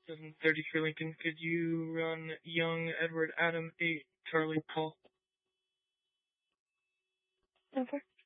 733 Lincoln, could you run Young, Edward, Adam, 8, Charlie, Paul? Over.